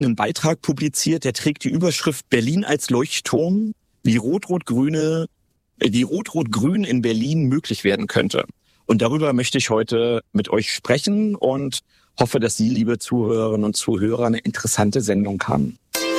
einen Beitrag publiziert, der trägt die Überschrift Berlin als Leuchtturm, wie Rot-Rot-Grün in Berlin möglich werden könnte. Und darüber möchte ich heute mit euch sprechen und hoffe, dass Sie, liebe Zuhörerinnen und Zuhörer, eine interessante Sendung haben.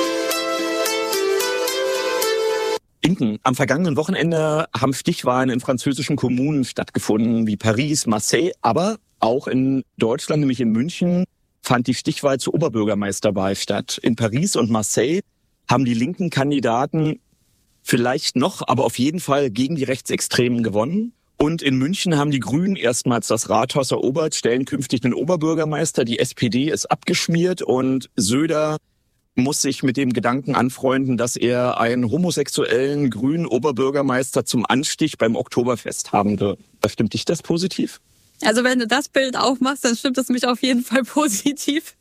Inken, am vergangenen Wochenende haben Stichwahlen in französischen Kommunen stattgefunden, wie Paris, Marseille, aber auch in Deutschland, nämlich in München, fand die Stichwahl zur Oberbürgermeisterwahl statt. In Paris und Marseille haben die linken Kandidaten vielleicht noch, aber auf jeden Fall gegen die Rechtsextremen gewonnen. Und in München haben die Grünen erstmals das Rathaus erobert, stellen künftig den Oberbürgermeister. Die SPD ist abgeschmiert und Söder muss sich mit dem Gedanken anfreunden, dass er einen homosexuellen grünen Oberbürgermeister zum Anstich beim Oktoberfest haben wird. Stimmt dich das positiv? Also wenn du das Bild aufmachst, dann stimmt es mich auf jeden Fall positiv.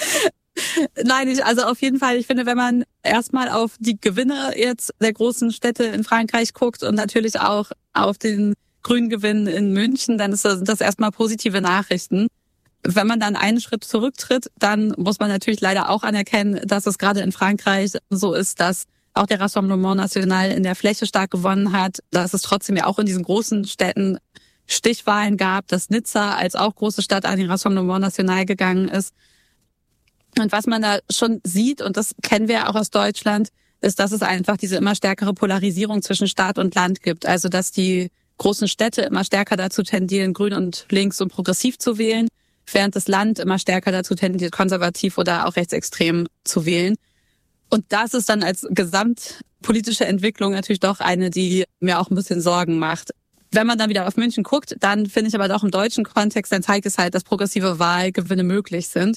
Nein, also auf jeden Fall, ich finde, wenn man erstmal auf die Gewinne jetzt der großen Städte in Frankreich guckt und natürlich auch auf den grünen Gewinn in München, dann sind das erstmal positive Nachrichten. Wenn man dann einen Schritt zurücktritt, dann muss man natürlich leider auch anerkennen, dass es gerade in Frankreich so ist, dass auch der Rassemblement National in der Fläche stark gewonnen hat, dass es trotzdem ja auch in diesen großen Städten Stichwahlen gab, dass Nizza als auch große Stadt an den Rassemblement National gegangen ist. Und was man da schon sieht, und das kennen wir ja auch aus Deutschland, ist, dass es einfach diese immer stärkere Polarisierung zwischen Staat und Land gibt. Also dass die großen Städte immer stärker dazu tendieren, grün und links und progressiv zu wählen, während das Land immer stärker dazu tendiert, konservativ oder auch rechtsextrem zu wählen. Und das ist dann als gesamtpolitische Entwicklung natürlich doch eine, die mir auch ein bisschen Sorgen macht. Wenn man dann wieder auf München guckt, dann finde ich aber doch im deutschen Kontext, dann zeigt es halt, dass progressive Wahlgewinne möglich sind.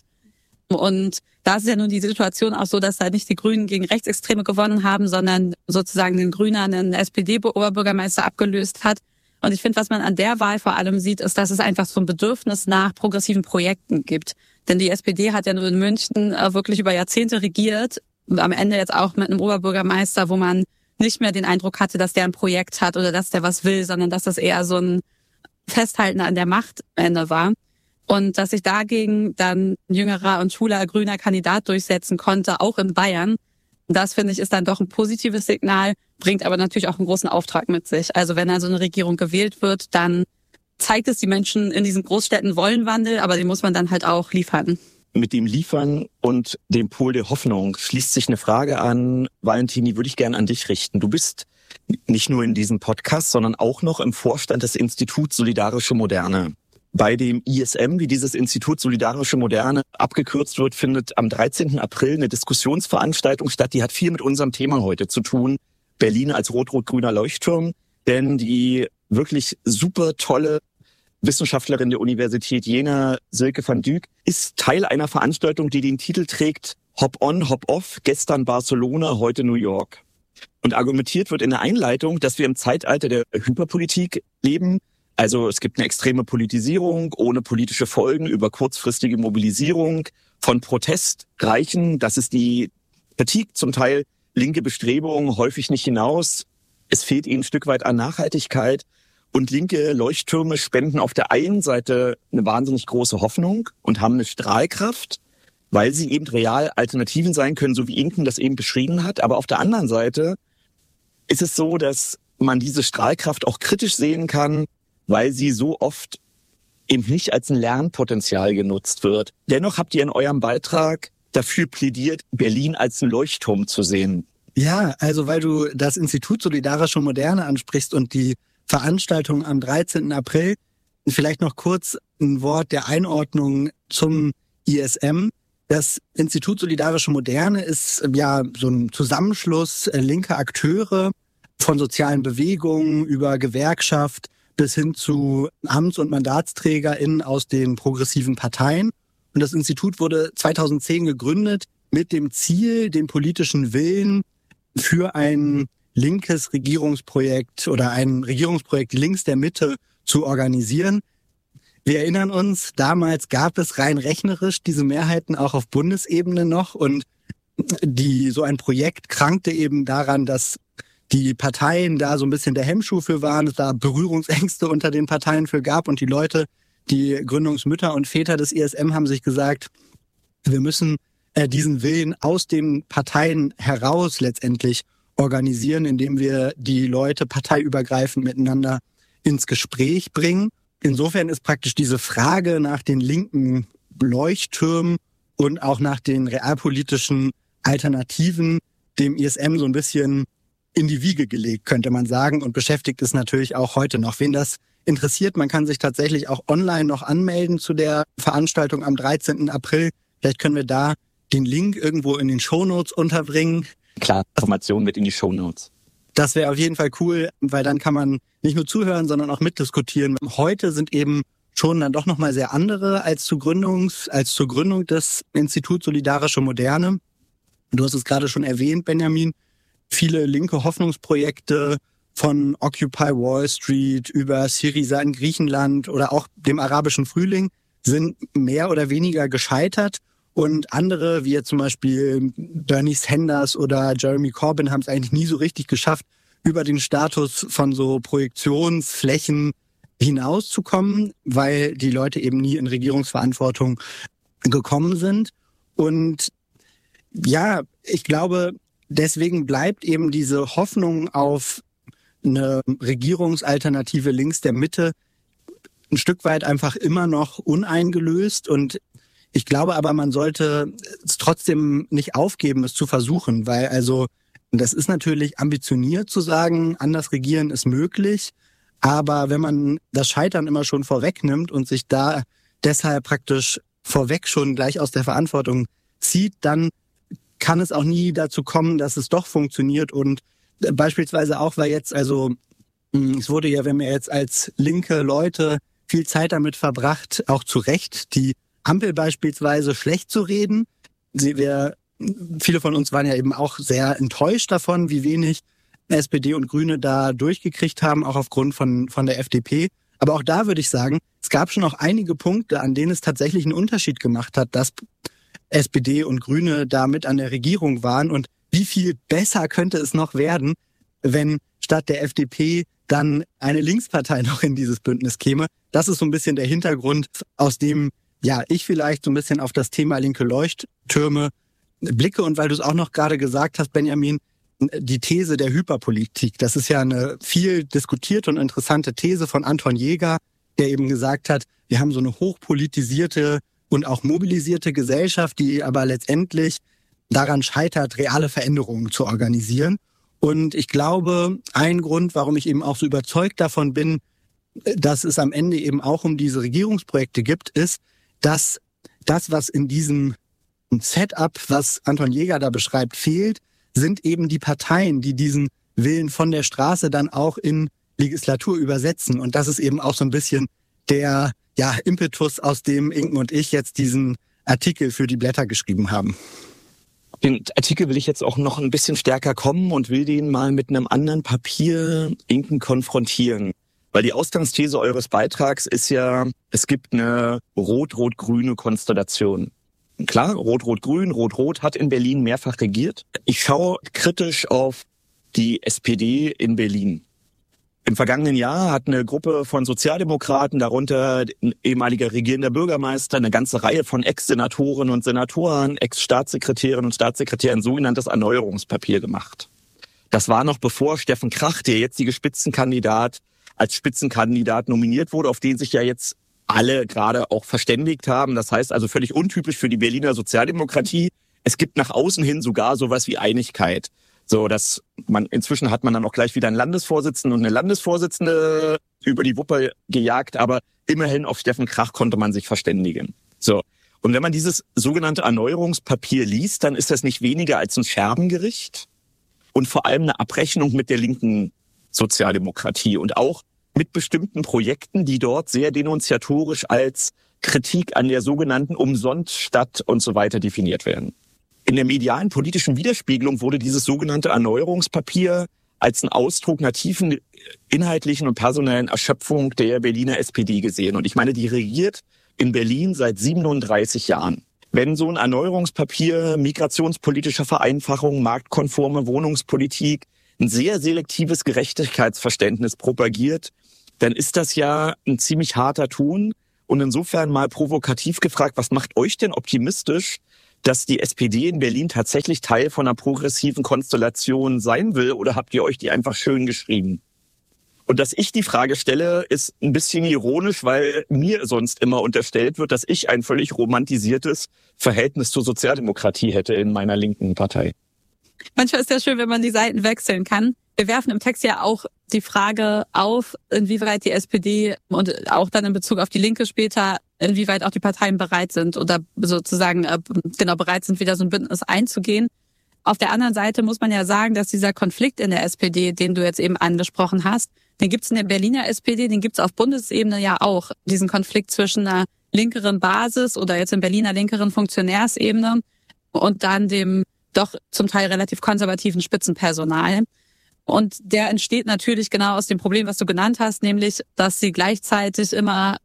Und da ist ja nun die Situation auch so, dass da nicht die Grünen gegen Rechtsextreme gewonnen haben, sondern sozusagen den Grüner einen SPD-Oberbürgermeister abgelöst hat. Und ich finde, was man an der Wahl vor allem sieht, ist, dass es einfach so ein Bedürfnis nach progressiven Projekten gibt. Denn die SPD hat ja nur in München wirklich über Jahrzehnte regiert. Am Ende jetzt auch mit einem Oberbürgermeister, wo man nicht mehr den Eindruck hatte, dass der ein Projekt hat oder dass der was will, sondern dass das eher so ein Festhalten an der Macht am Ende war. Und dass sich dagegen dann ein jüngerer und schwuler grüner Kandidat durchsetzen konnte, auch in Bayern. Das, finde ich, ist dann doch ein positives Signal, bringt aber natürlich auch einen großen Auftrag mit sich. Also wenn also eine Regierung gewählt wird, dann zeigt es, die Menschen in diesen Großstädten wollen Wandel, aber den muss man dann halt auch liefern. Mit dem Liefern und dem Pol der Hoffnung schließt sich eine Frage an. Valentini, würde ich gerne an dich richten. Du bist nicht nur in diesem Podcast, sondern auch noch im Vorstand des Instituts Solidarische Moderne. Bei dem ISM, wie dieses Institut Solidarische Moderne abgekürzt wird, findet am 13. April eine Diskussionsveranstaltung statt. Die hat viel mit unserem Thema heute zu tun. Berlin als rot-rot-grüner Leuchtturm. Denn die wirklich super tolle Wissenschaftlerin der Universität Jena, Silke van Dyk, ist Teil einer Veranstaltung, die den Titel trägt Hop on, Hop off, gestern Barcelona, heute New York. Und argumentiert wird in der Einleitung, dass wir im Zeitalter der Hyperpolitik leben. Also es gibt eine extreme Politisierung ohne politische Folgen über kurzfristige Mobilisierung von Protest reichen. Das ist die Kritik, zum Teil linke Bestrebungen, häufig nicht hinaus. Es fehlt ihnen ein Stück weit an Nachhaltigkeit. Und linke Leuchttürme spenden auf der einen Seite eine wahnsinnig große Hoffnung und haben eine Strahlkraft, weil sie eben real Alternativen sein können, so wie Inken das eben beschrieben hat. Aber auf der anderen Seite ist es so, dass man diese Strahlkraft auch kritisch sehen kann, weil sie so oft eben nicht als ein Lernpotenzial genutzt wird. Dennoch habt ihr in eurem Beitrag dafür plädiert, Berlin als ein Leuchtturm zu sehen. Ja, also weil du das Institut Solidarische Moderne ansprichst und die Veranstaltung am 13. April, vielleicht noch kurz ein Wort der Einordnung zum ISM. Das Institut Solidarische Moderne ist ja so ein Zusammenschluss linker Akteure von sozialen Bewegungen über Gewerkschaft bis hin zu Amts- und MandatsträgerInnen aus den progressiven Parteien. Und das Institut wurde 2010 gegründet mit dem Ziel, den politischen Willen für ein linkes Regierungsprojekt oder ein Regierungsprojekt links der Mitte zu organisieren. Wir erinnern uns, damals gab es rein rechnerisch diese Mehrheiten auch auf Bundesebene noch und so ein Projekt krankte eben daran, dass die Parteien da so ein bisschen der Hemmschuh für waren, es da Berührungsängste unter den Parteien für gab und die Leute, die Gründungsmütter und Väter des ISM haben sich gesagt, wir müssen diesen Willen aus den Parteien heraus letztendlich organisieren, indem wir die Leute parteiübergreifend miteinander ins Gespräch bringen. Insofern ist praktisch diese Frage nach den linken Leuchttürmen und auch nach den realpolitischen Alternativen dem ISM so ein bisschen in die Wiege gelegt, könnte man sagen, und beschäftigt es natürlich auch heute noch. Wen das interessiert, man kann sich tatsächlich auch online noch anmelden zu der Veranstaltung am 13. April. Vielleicht können wir da den Link irgendwo in den Shownotes unterbringen. Klar, Informationen mit in die Shownotes. Das wäre auf jeden Fall cool, weil dann kann man nicht nur zuhören, sondern auch mitdiskutieren. Heute sind eben schon dann doch nochmal sehr andere als zur Gründung des Instituts Solidarische Moderne. Du hast es gerade schon erwähnt, Benjamin. Viele linke Hoffnungsprojekte von Occupy Wall Street über Syriza in Griechenland oder auch dem arabischen Frühling sind mehr oder weniger gescheitert. Und andere, wie jetzt zum Beispiel Bernie Sanders oder Jeremy Corbyn, haben es eigentlich nie so richtig geschafft, über den Status von so Projektionsflächen hinauszukommen, weil die Leute eben nie in Regierungsverantwortung gekommen sind. Und ja, ich glaube, deswegen bleibt eben diese Hoffnung auf eine Regierungsalternative links der Mitte ein Stück weit einfach immer noch uneingelöst. Und ich glaube aber, man sollte es trotzdem nicht aufgeben, es zu versuchen, weil also das ist natürlich ambitioniert zu sagen, anders regieren ist möglich. Aber wenn man das Scheitern immer schon vorwegnimmt und sich da deshalb praktisch vorweg schon gleich aus der Verantwortung zieht, dann kann es auch nie dazu kommen, dass es doch funktioniert. Und beispielsweise auch, weil jetzt, also es wurde ja, wenn wir jetzt als linke Leute viel Zeit damit verbracht, auch zu Recht die Ampel beispielsweise schlecht zu reden. Viele von uns waren ja eben auch sehr enttäuscht davon, wie wenig SPD und Grüne da durchgekriegt haben, auch aufgrund von der FDP. Aber auch da würde ich sagen, es gab schon auch einige Punkte, an denen es tatsächlich einen Unterschied gemacht hat, dass SPD und Grüne da mit an der Regierung waren. Und wie viel besser könnte es noch werden, wenn statt der FDP dann eine Linkspartei noch in dieses Bündnis käme. Das ist so ein bisschen der Hintergrund, aus dem ich vielleicht so ein bisschen auf das Thema linke Leuchttürme blicke. Und weil du es auch noch gerade gesagt hast, Benjamin, die These der Hyperpolitik. Das ist ja eine viel diskutierte und interessante These von Anton Jäger, der eben gesagt hat, wir haben so eine hochpolitisierte und auch mobilisierte Gesellschaft, die aber letztendlich daran scheitert, reale Veränderungen zu organisieren. Und ich glaube, ein Grund, warum ich eben auch so überzeugt davon bin, dass es am Ende eben auch um diese Regierungsprojekte gibt, ist, dass das, was in diesem Setup, was Anton Jäger da beschreibt, fehlt, sind eben die Parteien, die diesen Willen von der Straße dann auch in Legislatur übersetzen. Und das ist eben auch so ein bisschen der Impetus, aus dem Inken und ich jetzt diesen Artikel für die Blätter geschrieben haben. Den Artikel will ich jetzt auch noch ein bisschen stärker kommen und will den mal mit einem anderen Papier Inken konfrontieren. Weil die Ausgangsthese eures Beitrags ist ja, es gibt eine rot-rot-grüne Konstellation. Klar, Rot-Rot-Grün, Rot-Rot hat in Berlin mehrfach regiert. Ich schaue kritisch auf die SPD in Berlin. Im vergangenen Jahr hat eine Gruppe von Sozialdemokraten, darunter ein ehemaliger regierender Bürgermeister, eine ganze Reihe von Ex-Senatorinnen und Senatoren, Ex-Staatssekretärinnen und Staatssekretären ein sogenanntes Erneuerungspapier gemacht. Das war noch bevor Steffen Krach, der jetzige Spitzenkandidat, als Spitzenkandidat nominiert wurde, auf den sich ja jetzt alle gerade auch verständigt haben. Das heißt also völlig untypisch für die Berliner Sozialdemokratie. Es gibt nach außen hin sogar sowas wie Einigkeit. So, dass inzwischen hat man dann auch gleich wieder einen Landesvorsitzenden und eine Landesvorsitzende über die Wupper gejagt, aber immerhin auf Steffen Krach konnte man sich verständigen. So. Und wenn man dieses sogenannte Erneuerungspapier liest, dann ist das nicht weniger als ein Scherbengericht und vor allem eine Abrechnung mit der linken Sozialdemokratie und auch mit bestimmten Projekten, die dort sehr denunziatorisch als Kritik an der sogenannten Umsonststadt und so weiter definiert werden. In der medialen politischen Widerspiegelung wurde dieses sogenannte Erneuerungspapier als ein Ausdruck einer tiefen inhaltlichen und personellen Erschöpfung der Berliner SPD gesehen. Und ich meine, die regiert in Berlin seit 37 Jahren. Wenn so ein Erneuerungspapier migrationspolitische Vereinfachung, marktkonforme Wohnungspolitik, ein sehr selektives Gerechtigkeitsverständnis propagiert, dann ist das ja ein ziemlich harter Ton. Und insofern mal provokativ gefragt, was macht euch denn optimistisch, dass die SPD in Berlin tatsächlich Teil von einer progressiven Konstellation sein will, oder habt ihr euch die einfach schön geschrieben? Und dass ich die Frage stelle, ist ein bisschen ironisch, weil mir sonst immer unterstellt wird, dass ich ein völlig romantisiertes Verhältnis zur Sozialdemokratie hätte in meiner linken Partei. Manchmal ist ja schön, wenn man die Seiten wechseln kann. Wir werfen im Text ja auch die Frage auf, inwieweit die SPD und auch dann in Bezug auf die Linke später, inwieweit auch die Parteien bereit sind oder sozusagen bereit sind, wieder so ein Bündnis einzugehen. Auf der anderen Seite muss man ja sagen, dass dieser Konflikt in der SPD, den du jetzt eben angesprochen hast, den gibt's in der Berliner SPD, den gibt's auf Bundesebene ja auch. Diesen Konflikt zwischen einer linkeren Basis oder jetzt in Berliner linkeren Funktionärsebene und dann dem doch zum Teil relativ konservativen Spitzenpersonal. Und der entsteht natürlich genau aus dem Problem, was du genannt hast, nämlich, dass sie gleichzeitig immer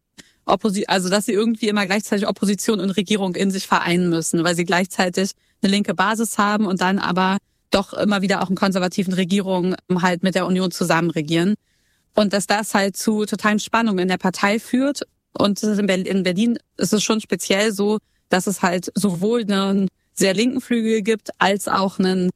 dass sie irgendwie immer gleichzeitig Opposition und Regierung in sich vereinen müssen, weil sie gleichzeitig eine linke Basis haben und dann aber doch immer wieder auch in konservativen Regierungen halt mit der Union zusammen regieren. Und dass das halt zu totalen Spannungen in der Partei führt. Und in Berlin ist es schon speziell so, dass es halt sowohl einen sehr linken Flügel gibt, als auch einen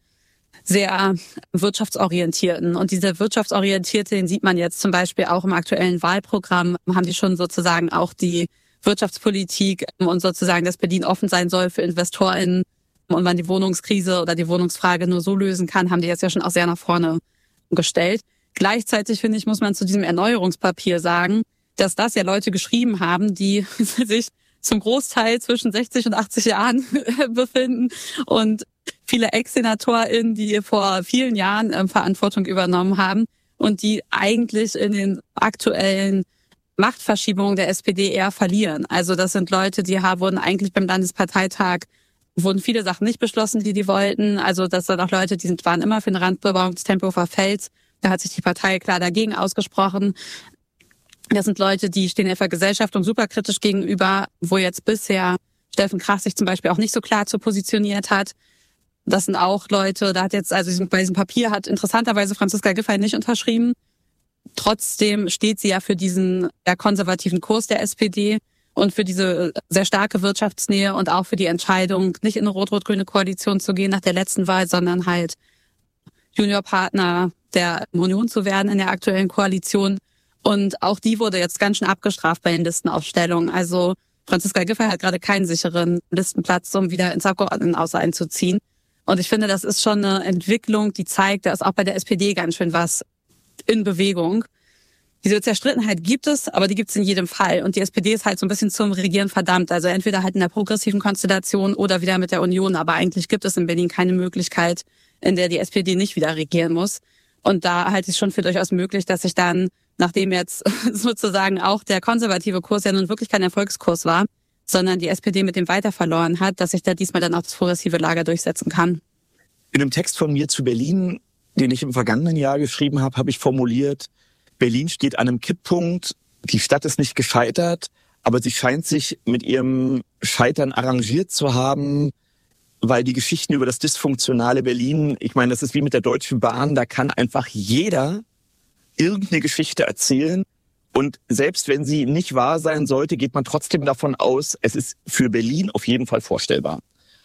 sehr wirtschaftsorientierten. Und dieser wirtschaftsorientierte, den sieht man jetzt zum Beispiel auch im aktuellen Wahlprogramm, haben die schon sozusagen auch die Wirtschaftspolitik und sozusagen, dass Berlin offen sein soll für InvestorInnen und man die Wohnungskrise oder die Wohnungsfrage nur so lösen kann, haben die jetzt ja schon auch sehr nach vorne gestellt. Gleichzeitig, finde ich, muss man zu diesem Erneuerungspapier sagen, dass das ja Leute geschrieben haben, die sich zum Großteil zwischen 60 und 80 Jahren befinden und viele Ex-SenatorInnen, die vor vielen Jahren Verantwortung übernommen haben und die eigentlich in den aktuellen Machtverschiebungen der SPD eher verlieren. Also das sind Leute, die wurden eigentlich beim Landesparteitag, wurden viele Sachen nicht beschlossen, die wollten. Also das sind auch Leute, waren immer für eine Randbebauung des Tempelhofer Felds. Da hat sich die Partei klar dagegen ausgesprochen. Das sind Leute, die stehen der Gesellschaft und superkritisch gegenüber, wo jetzt bisher Steffen Krach sich zum Beispiel auch nicht so klar zu positioniert hat. Das sind auch Leute, bei diesem Papier hat interessanterweise Franziska Giffey nicht unterschrieben. Trotzdem steht sie ja für diesen konservativen Kurs der SPD und für diese sehr starke Wirtschaftsnähe und auch für die Entscheidung, nicht in eine rot-rot-grüne Koalition zu gehen nach der letzten Wahl, sondern halt Juniorpartner der Union zu werden in der aktuellen Koalition. Und auch die wurde jetzt ganz schön abgestraft bei den Listenaufstellungen. Also Franziska Giffey hat gerade keinen sicheren Listenplatz, um wieder ins Abgeordnetenhaus einzuziehen. Und ich finde, das ist schon eine Entwicklung, die zeigt, da ist auch bei der SPD ganz schön was in Bewegung. Diese Zerstrittenheit gibt es, aber die gibt es in jedem Fall. Und die SPD ist halt so ein bisschen zum Regieren verdammt. Also entweder halt in der progressiven Konstellation oder wieder mit der Union. Aber eigentlich gibt es in Berlin keine Möglichkeit, in der die SPD nicht wieder regieren muss. Und da halte ich es schon für durchaus möglich, dass sich dann, nachdem jetzt sozusagen auch der konservative Kurs ja nun wirklich kein Erfolgskurs war, sondern die SPD mit dem weiter verloren hat, dass sich da diesmal dann auch das progressive Lager durchsetzen kann. In einem Text von mir zu Berlin, den ich im vergangenen Jahr geschrieben habe, habe ich formuliert, Berlin steht an einem Kipppunkt, die Stadt ist nicht gescheitert, aber sie scheint sich mit ihrem Scheitern arrangiert zu haben, weil die Geschichten über das dysfunktionale Berlin, ich meine, das ist wie mit der Deutschen Bahn, da kann einfach jeder irgendeine Geschichte erzählen. Und selbst wenn sie nicht wahr sein sollte, geht man trotzdem davon aus, es ist für Berlin auf jeden Fall vorstellbar.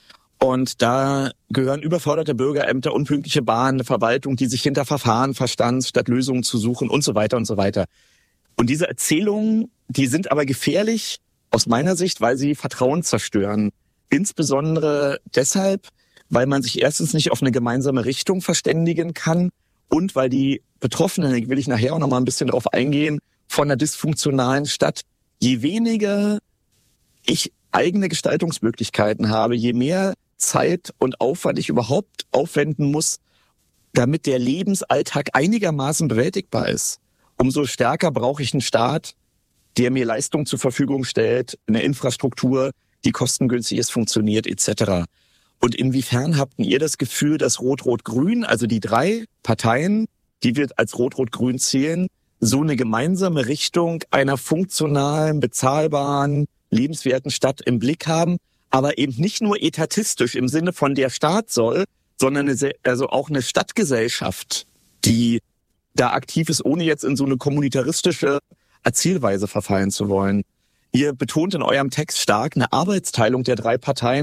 Und da gehören überforderte Bürgerämter, unpünktliche Bahnen, eine Verwaltung, die sich hinter Verfahren verstand, statt Lösungen zu suchen und so weiter und so weiter. Und diese Erzählungen, die sind aber gefährlich aus meiner Sicht, weil sie Vertrauen zerstören. Insbesondere deshalb, weil man sich erstens nicht auf eine gemeinsame Richtung verständigen kann und weil die Betroffenen, da will ich nachher auch noch mal ein bisschen drauf eingehen, von einer dysfunktionalen Stadt, je weniger ich eigene Gestaltungsmöglichkeiten habe, je mehr Zeit und Aufwand ich überhaupt aufwenden muss, damit der Lebensalltag einigermaßen bewältigbar ist, umso stärker brauche ich einen Staat, der mir Leistung zur Verfügung stellt, eine Infrastruktur, die kostengünstig ist, funktioniert etc. Und inwiefern habt ihr das Gefühl, dass Rot-Rot-Grün, also die 3 Parteien, die wir als Rot-Rot-Grün zählen, so eine gemeinsame Richtung einer funktionalen, bezahlbaren, lebenswerten Stadt im Blick haben, aber eben nicht nur etatistisch im Sinne von der Staat soll, sondern auch eine Stadtgesellschaft, die da aktiv ist, ohne jetzt in so eine kommunitaristische Erzählweise verfallen zu wollen. Ihr betont in eurem Text stark eine Arbeitsteilung der 3 Parteien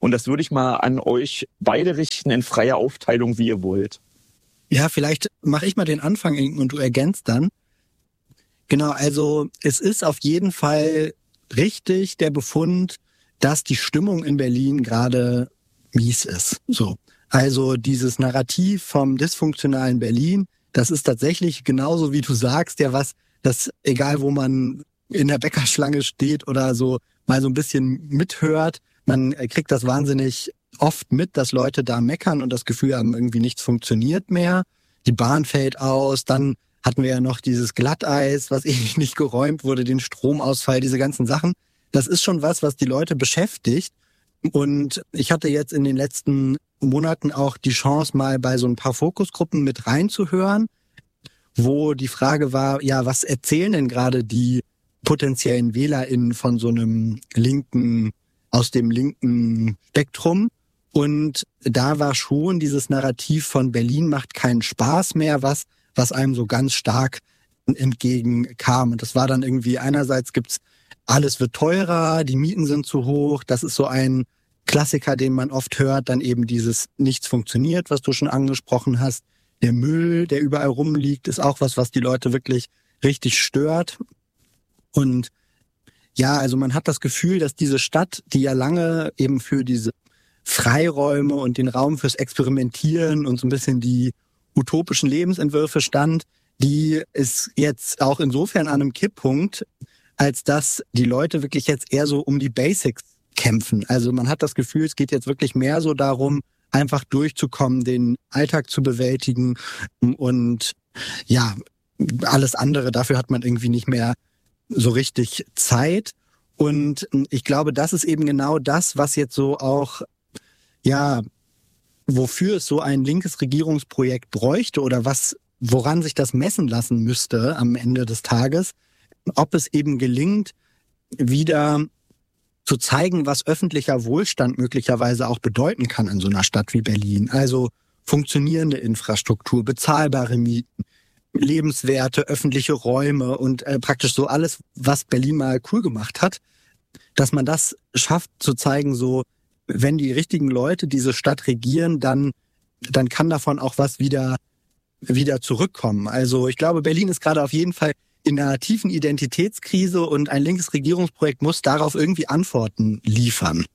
Und das würde ich mal an euch beide richten in freier Aufteilung, wie ihr wollt. Ja, vielleicht mache ich mal den Anfang, Inken, und du ergänzt dann. Genau, also es ist auf jeden Fall richtig der Befund, dass die Stimmung in Berlin gerade mies ist. So. Also dieses Narrativ vom dysfunktionalen Berlin, das ist tatsächlich genauso, wie du sagst, ja was, das egal wo man in der Bäckerschlange steht oder so mal so ein bisschen mithört, man kriegt das wahnsinnig oft mit, dass Leute da meckern und das Gefühl haben, irgendwie nichts funktioniert mehr. Die Bahn fällt aus, dann hatten wir ja noch dieses Glatteis, was ewig nicht geräumt wurde, den Stromausfall, diese ganzen Sachen. Das ist schon was die Leute beschäftigt. Und ich hatte jetzt in den letzten Monaten auch die Chance, mal bei so ein paar Fokusgruppen mit reinzuhören, wo die Frage war, ja, was erzählen denn gerade die potenziellen WählerInnen von so einem aus dem linken Spektrum? Und da war schon dieses Narrativ von Berlin macht keinen Spaß mehr, was einem so ganz stark entgegenkam. Und das war dann irgendwie, einerseits gibt's, alles wird teurer, die Mieten sind zu hoch. Das ist so ein Klassiker, den man oft hört. Dann eben dieses nichts funktioniert, was du schon angesprochen hast. Der Müll, der überall rumliegt, ist auch was die Leute wirklich richtig stört. Und ja, also man hat das Gefühl, dass diese Stadt, die ja lange eben für diese Freiräume und den Raum fürs Experimentieren und so ein bisschen die utopischen Lebensentwürfe stand, die ist jetzt auch insofern an einem Kipppunkt, als dass die Leute wirklich jetzt eher so um die Basics kämpfen. Also man hat das Gefühl, es geht jetzt wirklich mehr so darum, einfach durchzukommen, den Alltag zu bewältigen und ja, alles andere, dafür hat man irgendwie nicht mehr so richtig Zeit. Und ich glaube, das ist eben genau das, was jetzt so auch, ja, wofür es so ein linkes Regierungsprojekt bräuchte oder woran sich das messen lassen müsste am Ende des Tages, ob es eben gelingt, wieder zu zeigen, was öffentlicher Wohlstand möglicherweise auch bedeuten kann in so einer Stadt wie Berlin. Also funktionierende Infrastruktur, bezahlbare Mieten, lebenswerte öffentliche Räume und praktisch so alles, was Berlin mal cool gemacht hat, dass man das schafft zu zeigen, so wenn die richtigen Leute diese Stadt regieren, dann kann davon auch was wieder zurückkommen. Also ich glaube, Berlin ist gerade auf jeden Fall in einer tiefen Identitätskrise und ein linkes Regierungsprojekt muss darauf irgendwie Antworten liefern.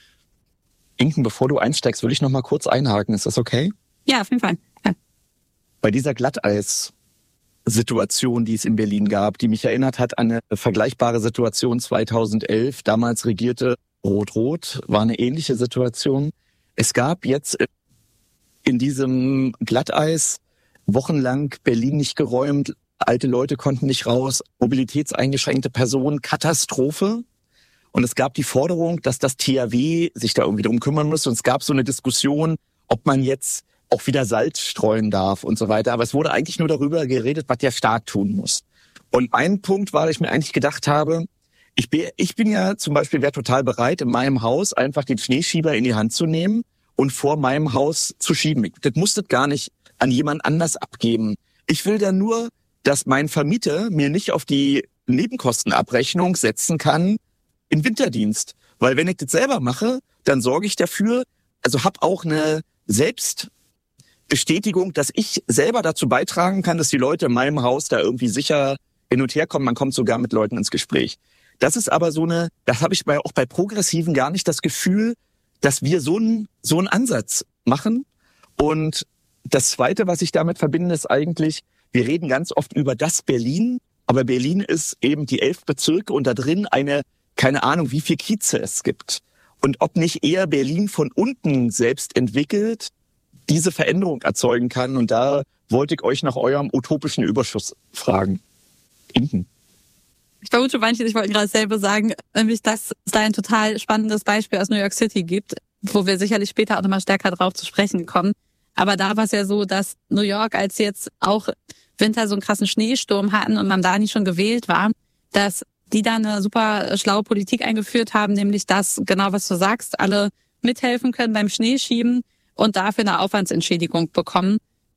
Inken, bevor du einsteigst, würde ich noch mal kurz einhaken. Ist das okay? Ja, auf jeden Fall. Ja. Bei dieser Glatteis-Situation, die es in Berlin gab, die mich erinnert hat an eine vergleichbare Situation 2011. Damals regierte Rot-Rot, war eine ähnliche Situation. Es gab jetzt in diesem Glatteis wochenlang Berlin nicht geräumt, alte Leute konnten nicht raus, mobilitätseingeschränkte Personen, Katastrophe. Und es gab die Forderung, dass das THW sich da irgendwie drum kümmern muss. Und es gab so eine Diskussion, ob man jetzt auch wieder Salz streuen darf und so weiter. Aber es wurde eigentlich nur darüber geredet, was der Staat tun muss. Und ein Punkt war, dass ich mir eigentlich gedacht habe, ich bin ja zum Beispiel, wäre total bereit, in meinem Haus einfach den Schneeschieber in die Hand zu nehmen und vor meinem Haus zu schieben. Das musste gar nicht an jemand anders abgeben. Ich will dann nur, dass mein Vermieter mir nicht auf die Nebenkostenabrechnung setzen kann in Winterdienst. Weil wenn ich das selber mache, dann sorge ich dafür, also habe auch eine Selbstbestätigung, dass ich selber dazu beitragen kann, dass die Leute in meinem Haus da irgendwie sicher hin und her kommen. Man kommt sogar mit Leuten ins Gespräch. Das ist aber das habe ich auch bei Progressiven gar nicht das Gefühl, dass wir so einen Ansatz machen. Und das Zweite, was ich damit verbinde, ist eigentlich, wir reden ganz oft über das Berlin, aber Berlin ist eben die 11 Bezirke und da drin keine Ahnung, wie viel Kieze es gibt. Und ob nicht eher Berlin von unten selbst entwickelt, diese Veränderung erzeugen kann. Und da wollte ich euch nach eurem utopischen Überschuss fragen. Inken. Ich vermute, manche, ich wollte gerade selber sagen, nämlich, dass es da ein total spannendes Beispiel aus New York City gibt, wo wir sicherlich später auch nochmal stärker drauf zu sprechen kommen. Aber da war es ja so, dass New York, als jetzt auch Winter so einen krassen Schneesturm hatten und man da nicht schon gewählt war, dass die da eine super schlaue Politik eingeführt haben, nämlich dass, genau was du sagst, alle mithelfen können beim Schneeschieben und dafür eine Aufwandsentschädigung bekommen.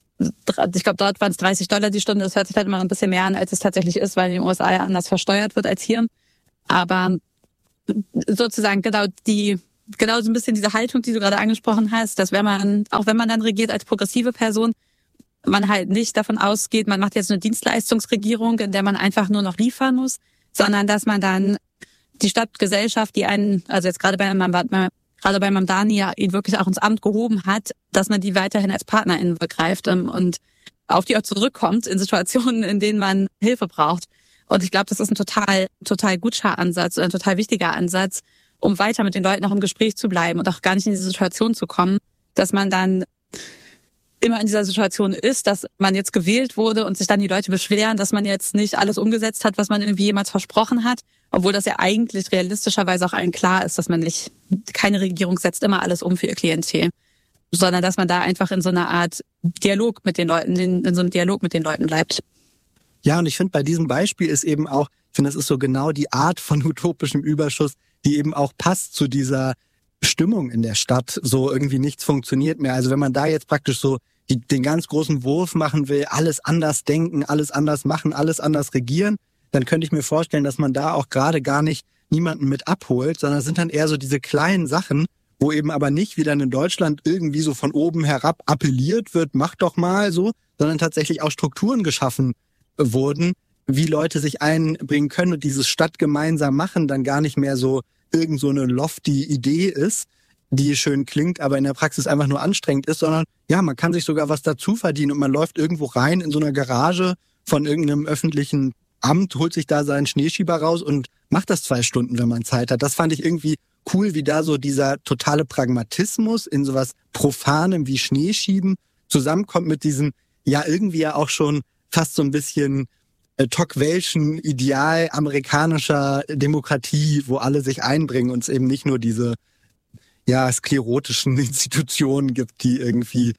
Ich glaube, dort waren es $30 die Stunde. Das hört sich halt immer ein bisschen mehr an, als es tatsächlich ist, weil in den USA ja anders versteuert wird als hier. Aber sozusagen genau die genau so ein bisschen diese Haltung, die du gerade angesprochen hast, dass wenn man dann regiert als progressive Person, man halt nicht davon ausgeht, man macht jetzt eine Dienstleistungsregierung, in der man einfach nur noch liefern muss, sondern dass man dann die Stadtgesellschaft, die einen, also jetzt gerade bei Mamdani ja ihn wirklich auch ins Amt gehoben hat, dass man die weiterhin als PartnerInnen begreift und auf die auch zurückkommt in Situationen, in denen man Hilfe braucht. Und ich glaube, das ist ein total guter Ansatz, ein total wichtiger Ansatz, um weiter mit den Leuten auch im Gespräch zu bleiben und auch gar nicht in diese Situation zu kommen, dass man dann immer in dieser Situation ist, dass man jetzt gewählt wurde und sich dann die Leute beschweren, dass man jetzt nicht alles umgesetzt hat, was man irgendwie jemals versprochen hat, obwohl das ja eigentlich realistischerweise auch allen klar ist, dass keine Regierung setzt immer alles um für ihr Klientel, sondern dass man da einfach in so einer Art Dialog mit den Leuten, in so einem Dialog mit den Leuten bleibt. Ja, und ich finde, bei diesem Beispiel ist eben auch, ich finde, das ist so genau die Art von utopischem Überschuss, die eben auch passt zu dieser Stimmung in der Stadt. So irgendwie nichts funktioniert mehr. Also wenn man da jetzt praktisch so den ganz großen Wurf machen will, alles anders denken, alles anders machen, alles anders regieren, dann könnte ich mir vorstellen, dass man da auch gerade gar nicht niemanden mit abholt, sondern es sind dann eher so diese kleinen Sachen, wo eben aber nicht wie dann in Deutschland irgendwie so von oben herab appelliert wird, mach doch mal so, sondern tatsächlich auch Strukturen geschaffen wurden, wie Leute sich einbringen können und dieses Stadt gemeinsam machen dann gar nicht mehr so irgend so eine lofty Idee ist, die schön klingt, aber in der Praxis einfach nur anstrengend ist, sondern ja, man kann sich sogar was dazu verdienen und man läuft irgendwo rein in so einer Garage von irgendeinem öffentlichen Amt, holt sich da seinen Schneeschieber raus und macht das 2 Stunden, wenn man Zeit hat. Das fand ich irgendwie cool, wie da so dieser totale Pragmatismus in sowas Profanem wie Schneeschieben zusammenkommt mit diesem, ja irgendwie ja auch schon fast so ein bisschen Tocqueville'schen Ideal amerikanischer Demokratie, wo alle sich einbringen und es eben nicht nur diese sklerotischen Institutionen gibt, die irgendwie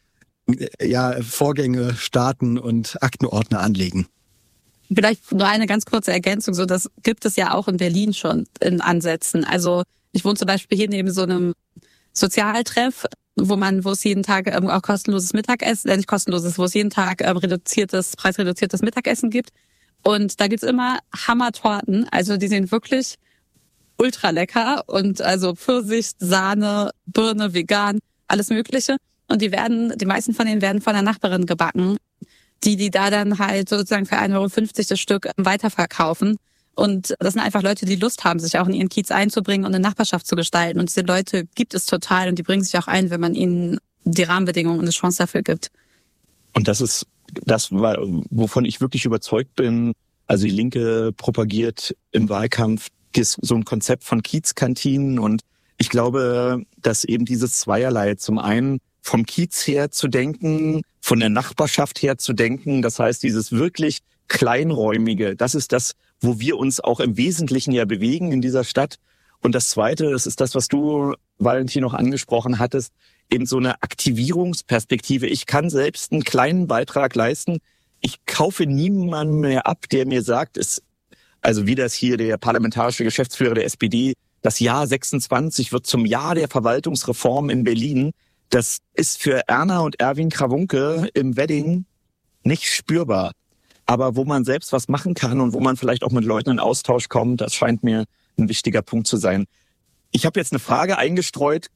Vorgänge starten und Aktenordner anlegen. Vielleicht nur eine ganz kurze Ergänzung, so das gibt es ja auch in Berlin schon in Ansätzen. Also ich wohne zum Beispiel hier neben so einem Sozialtreff, wo es jeden Tag auch kostenloses Mittagessen, nicht kostenloses, wo es jeden Tag preisreduziertes Mittagessen gibt. Und da gibt's immer Hammertorten, also die sind wirklich ultra lecker und also Pfirsich, Sahne, Birne, vegan, alles Mögliche. Und die meisten von denen werden von der Nachbarin gebacken, die da dann halt sozusagen für 1,50 € das Stück weiterverkaufen. Und das sind einfach Leute, die Lust haben, sich auch in ihren Kiez einzubringen und eine Nachbarschaft zu gestalten. Und diese Leute gibt es total und die bringen sich auch ein, wenn man ihnen die Rahmenbedingungen und eine Chance dafür gibt. Und das war, wovon ich wirklich überzeugt bin. Also die Linke propagiert im Wahlkampf so ein Konzept von Kiezkantinen und ich glaube, dass eben dieses Zweierlei, zum einen vom Kiez her zu denken, von der Nachbarschaft her zu denken, das heißt dieses wirklich Kleinräumige, das ist das, wo wir uns auch im Wesentlichen ja bewegen in dieser Stadt. Und das Zweite, das ist das, was du, Valentin, noch angesprochen hattest, eben so eine Aktivierungsperspektive. Ich kann selbst einen kleinen Beitrag leisten. Ich kaufe niemanden mehr ab, der mir sagt, also wie das hier der parlamentarische Geschäftsführer der SPD, das Jahr 26 wird zum Jahr der Verwaltungsreform in Berlin. Das ist für Erna und Erwin Krawunke im Wedding nicht spürbar. Aber wo man selbst was machen kann und wo man vielleicht auch mit Leuten in Austausch kommt, das scheint mir ein wichtiger Punkt zu sein. Ich habe jetzt eine Frage eingestreut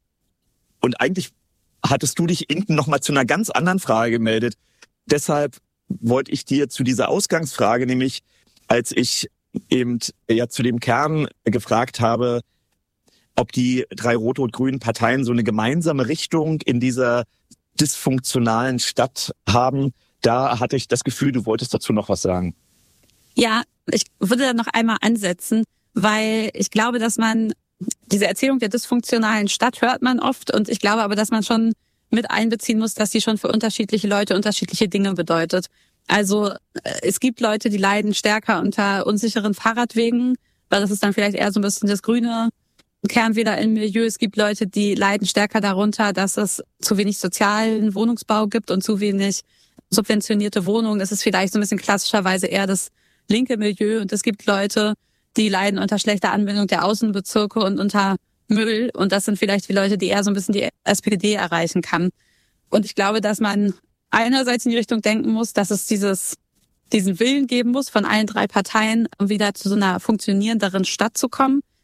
und eigentlich hattest du dich hinten noch mal zu einer ganz anderen Frage gemeldet. Deshalb wollte ich dir zu dieser Ausgangsfrage, nämlich als ich eben zu dem Kern gefragt habe, ob die 3 rot-rot-grünen Parteien so eine gemeinsame Richtung in dieser dysfunktionalen Stadt haben, da hatte ich das Gefühl, du wolltest dazu noch was sagen. Ja, ich würde da noch einmal ansetzen, weil ich glaube, dass man diese Erzählung der dysfunktionalen Stadt hört man oft und ich glaube aber, dass man schon mit einbeziehen muss, dass sie schon für unterschiedliche Leute unterschiedliche Dinge bedeutet. Also es gibt Leute, die leiden stärker unter unsicheren Fahrradwegen, weil das ist dann vielleicht eher so ein bisschen das grüne Kernwähler-Milieu. Es gibt Leute, die leiden stärker darunter, dass es zu wenig sozialen Wohnungsbau gibt und zu wenig subventionierte Wohnungen. Das ist vielleicht so ein bisschen klassischerweise eher das linke Milieu. Und es gibt Leute, die leiden unter schlechter Anbindung der Außenbezirke und unter Müll. Und das sind vielleicht die Leute, die eher so ein bisschen die SPD erreichen kann. Und ich glaube, dass man einerseits in die Richtung denken muss, dass es diesen Willen geben muss, von allen 3 Parteien wieder zu so einer funktionierenderen Stadt zu kommen.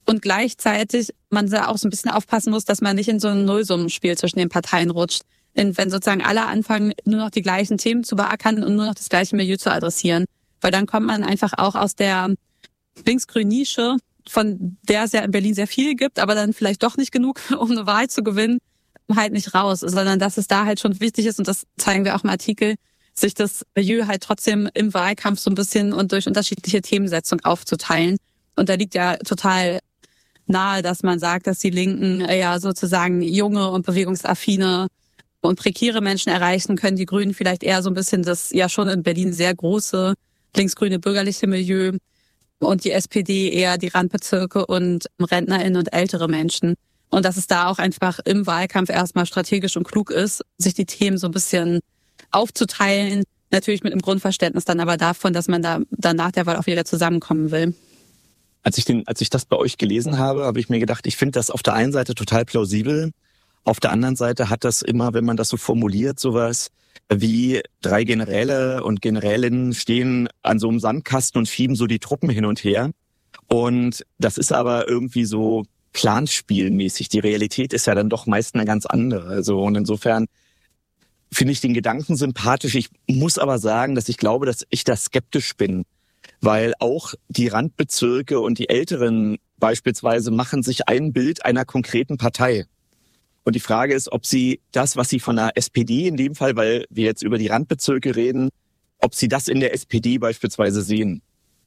und gleichzeitig man da auch so ein bisschen aufpassen muss, dass man nicht in so ein Nullsummenspiel zwischen den Parteien rutscht. Wenn sozusagen alle anfangen, nur noch die gleichen Themen zu beackern und nur noch das gleiche Milieu zu adressieren. Weil dann kommt man einfach auch aus der linksgrünen Nische, von der es ja in Berlin sehr viel gibt, aber dann vielleicht doch nicht genug, um eine Wahl zu gewinnen, halt nicht raus. Sondern dass es da halt schon wichtig ist, und das zeigen wir auch im Artikel, sich das Milieu halt trotzdem im Wahlkampf so ein bisschen und durch unterschiedliche Themensetzung aufzuteilen. Und da liegt ja total nahe, dass man sagt, dass die Linken ja sozusagen junge und bewegungsaffine und prekäre Menschen erreichen können. Die Grünen vielleicht eher so ein bisschen das ja schon in Berlin sehr große linksgrüne bürgerliche Milieu und die SPD eher die Randbezirke und RentnerInnen und ältere Menschen. Und dass es da auch einfach im Wahlkampf erstmal strategisch und klug ist, sich die Themen so ein bisschen aufzuteilen. Natürlich mit einem Grundverständnis dann aber davon, dass man da dann nach der Wahl auch wieder zusammenkommen will. Als ich das bei euch gelesen habe, habe ich mir gedacht, ich finde das auf der einen Seite total plausibel. Auf der anderen Seite hat das immer, wenn man das so formuliert, sowas wie 3 Generäle und Generälinnen stehen an so einem Sandkasten und schieben so die Truppen hin und her. Und das ist aber irgendwie so planspielmäßig. Die Realität ist ja dann doch meist eine ganz andere. Also, und insofern finde ich den Gedanken sympathisch. Ich muss aber sagen, dass ich glaube, dass ich da skeptisch bin. Weil auch die Randbezirke und die Älteren beispielsweise machen sich ein Bild einer konkreten Partei. Und die Frage ist, ob sie das, was sie von der SPD in dem Fall, weil wir jetzt über die Randbezirke reden, ob sie das in der SPD beispielsweise sehen.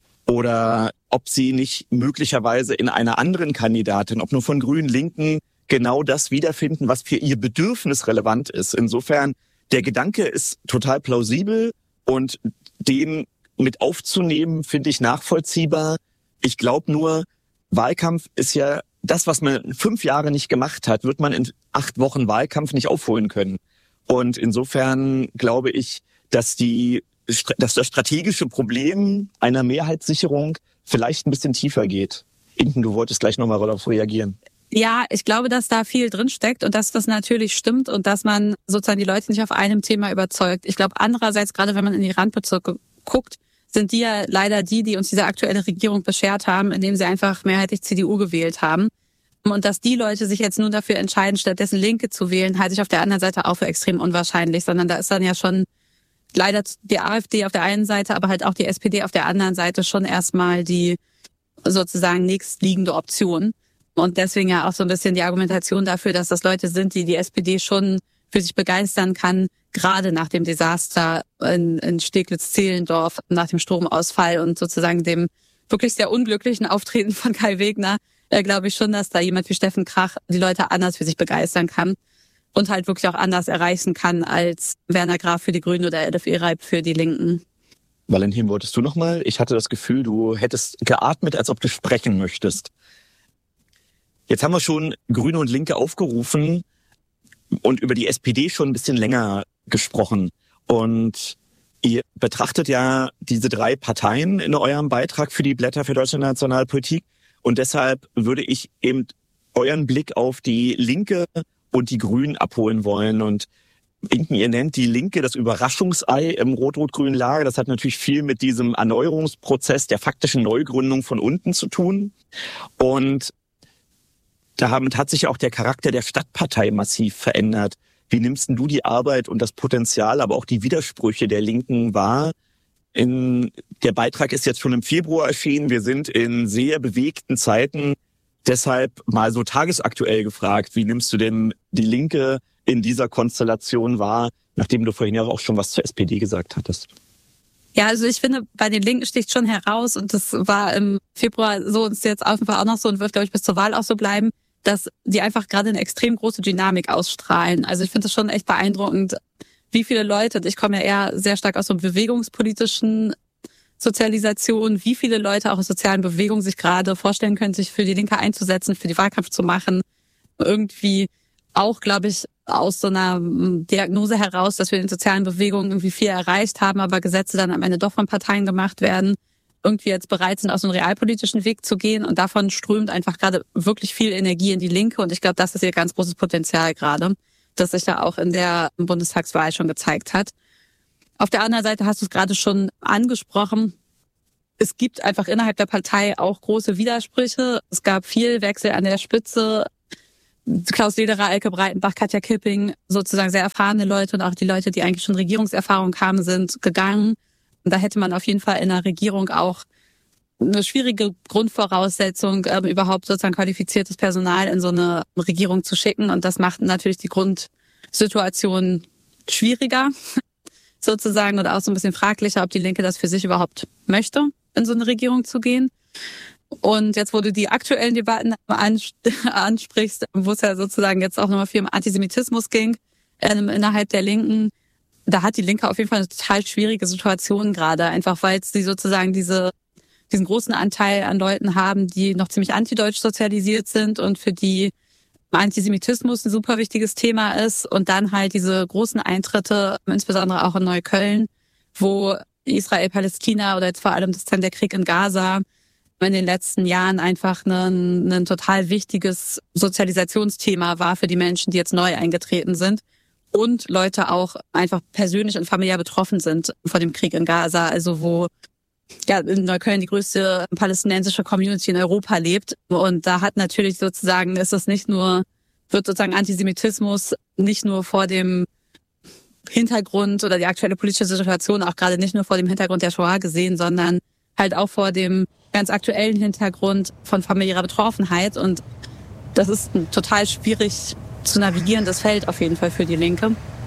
Oder ob sie nicht möglicherweise in einer anderen Kandidatin, ob nur von Grünen, Linken, genau das wiederfinden, was für ihr Bedürfnis relevant ist. Insofern, der Gedanke ist total plausibel und den mit aufzunehmen, finde ich nachvollziehbar. Ich glaube nur, Wahlkampf ist ja das, was man 5 Jahre nicht gemacht hat, wird man in 8 Wochen Wahlkampf nicht aufholen können. Und insofern glaube ich, dass das strategische Problem einer Mehrheitssicherung vielleicht ein bisschen tiefer geht. Inken, du wolltest gleich nochmal darauf reagieren. Ja, ich glaube, dass da viel drin steckt und dass das natürlich stimmt und dass man sozusagen die Leute nicht auf einem Thema überzeugt. Ich glaube andererseits, gerade wenn man in die Randbezirke guckt, sind die ja leider die uns diese aktuelle Regierung beschert haben, indem sie einfach mehrheitlich CDU gewählt haben. Und dass die Leute sich jetzt nur dafür entscheiden, stattdessen Linke zu wählen, halte ich auf der anderen Seite auch für extrem unwahrscheinlich, sondern da ist dann ja schon leider die AfD auf der einen Seite, aber halt auch die SPD auf der anderen Seite schon erstmal die sozusagen nächstliegende Option. Und deswegen ja auch so ein bisschen die Argumentation dafür, dass das Leute sind, die SPD schon für sich begeistern kann, gerade nach dem Desaster in Steglitz-Zehlendorf, nach dem Stromausfall und sozusagen dem wirklich sehr unglücklichen Auftreten von Kai Wegner, glaube ich schon, dass da jemand wie Steffen Krach die Leute anders für sich begeistern kann und halt wirklich auch anders erreichen kann als Werner Graf für die Grünen oder Elif Ereib für die Linken. Valentin, wolltest du nochmal? Ich hatte das Gefühl, du hättest geatmet, als ob du sprechen möchtest. Jetzt haben wir schon Grüne und Linke aufgerufen und über die SPD schon ein bisschen länger gesprochen. Und ihr betrachtet ja diese 3 Parteien in eurem Beitrag für die Blätter für deutsche Nationalpolitik. Und deshalb würde ich eben euren Blick auf die Linke und die Grünen abholen wollen. Und Inken, ihr nennt die Linke das Überraschungsei im rot-rot-grünen Lager. Das hat natürlich viel mit diesem Erneuerungsprozess der faktischen Neugründung von unten zu tun. Und damit hat sich auch der Charakter der Stadtpartei massiv verändert. Wie nimmst du die Arbeit und das Potenzial, aber auch die Widersprüche der Linken wahr? Der Beitrag ist jetzt schon im Februar erschienen. Wir sind in sehr bewegten Zeiten. Deshalb mal so tagesaktuell gefragt, wie nimmst du denn die Linke in dieser Konstellation wahr, nachdem du vorhin ja auch schon was zur SPD gesagt hattest? Ja, also ich finde, bei den Linken sticht schon heraus, und das war im Februar so und ist jetzt auf jeden Fall auch noch so und wird, glaube ich, bis zur Wahl auch so bleiben, dass die einfach gerade eine extrem große Dynamik ausstrahlen. Also ich finde das schon echt beeindruckend, wie viele Leute, ich komme ja eher sehr stark aus so einer bewegungspolitischen Sozialisation, wie viele Leute auch aus sozialen Bewegungen sich gerade vorstellen können, sich für die Linke einzusetzen, für die Wahlkampf zu machen. Irgendwie auch, glaube ich, aus so einer Diagnose heraus, dass wir in den sozialen Bewegungen irgendwie viel erreicht haben, aber Gesetze dann am Ende doch von Parteien gemacht werden, irgendwie jetzt bereit sind, aus einem realpolitischen Weg zu gehen, und davon strömt einfach gerade wirklich viel Energie in die Linke, und ich glaube, das ist ihr ganz großes Potenzial gerade, das sich da auch in der Bundestagswahl schon gezeigt hat. Auf der anderen Seite hast du es gerade schon angesprochen, es gibt einfach innerhalb der Partei auch große Widersprüche. Es gab viel Wechsel an der Spitze. Klaus Lederer, Elke Breitenbach, Katja Kipping, sozusagen sehr erfahrene Leute und auch die Leute, die eigentlich schon Regierungserfahrung haben, sind gegangen. Und da hätte man auf jeden Fall in der Regierung auch eine schwierige Grundvoraussetzung, überhaupt sozusagen qualifiziertes Personal in so eine Regierung zu schicken. Und das macht natürlich die Grundsituation schwieriger sozusagen und auch so ein bisschen fraglicher, ob die Linke das für sich überhaupt möchte, in so eine Regierung zu gehen. Und jetzt, wo du die aktuellen Debatten ansprichst, wo es ja sozusagen jetzt auch nochmal viel um Antisemitismus ging, innerhalb der Linken, da hat die Linke auf jeden Fall eine total schwierige Situation gerade, einfach weil sie sozusagen diesen großen Anteil an Leuten haben, die noch ziemlich antideutsch sozialisiert sind und für die Antisemitismus ein super wichtiges Thema ist und dann halt diese großen Eintritte, insbesondere auch in Neukölln, wo Israel-Palästina oder jetzt vor allem der Krieg in Gaza in den letzten Jahren einfach ein total wichtiges Sozialisationsthema war für die Menschen, die jetzt neu eingetreten sind und Leute auch einfach persönlich und familiär betroffen sind von dem Krieg in Gaza, also wo in Neukölln die größte palästinensische Community in Europa lebt. Und da hat natürlich sozusagen, wird sozusagen Antisemitismus nicht nur vor dem Hintergrund oder die aktuelle politische Situation auch gerade nicht nur vor dem Hintergrund der Shoah gesehen, sondern halt auch vor dem ganz aktuellen Hintergrund von familiärer Betroffenheit. Und das ist ein total schwierig zu navigierendes Feld auf jeden Fall für die Linke.